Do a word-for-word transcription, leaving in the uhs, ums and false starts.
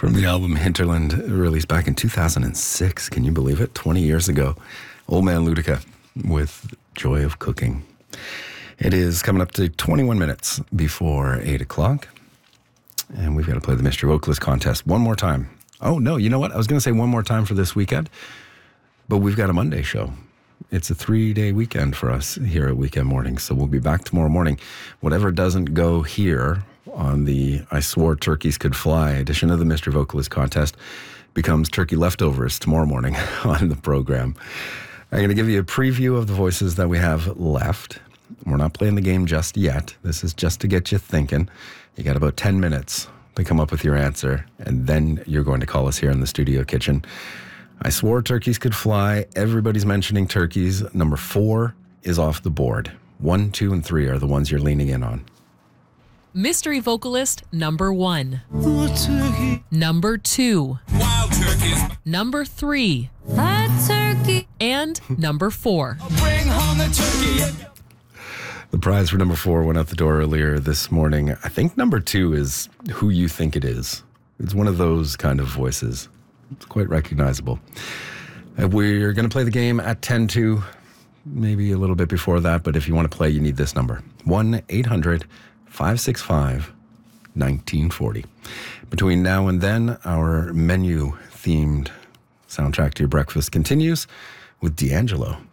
From the album Hinterland, released back in two thousand six. Can you believe it? twenty years ago. Old Man Ludica with Joy of Cooking. It is coming up to twenty-one minutes before eight o'clock. And we've got to play the Mystery Vocalist Contest one more time. Oh, no, you know what? I was going to say one more time for this weekend, but we've got a Monday show. It's a three-day weekend for us here at Weekend Morning, so we'll be back tomorrow morning. Whatever doesn't go here on the I Swore Turkeys Could Fly edition of the Mystery Vocalist Contest becomes turkey leftovers tomorrow morning on the program. I'm going to give you a preview of the voices that we have left. We're not playing the game just yet. This is just to get you thinking. You got about ten minutes to come up with your answer, and then you're going to call us here in the studio kitchen. I swore turkeys could fly. Everybody's mentioning turkeys. Number four is off the board. One, two, and three are the ones you're leaning in on. Mystery vocalist number one. Number two. Wild turkeys. Number three. Hot turkey. And number four. Bring home the turkey. The prize for number four went out the door earlier this morning. I think number two is Who You Think It Is. It's one of those kind of voices. It's quite recognizable. Uh, we're going to play the game at ten to, maybe a little bit before that, but if you want to play, you need this number. one eight hundred five six five nineteen forty. Between now and then, our menu-themed soundtrack to your breakfast continues with D'Angelo.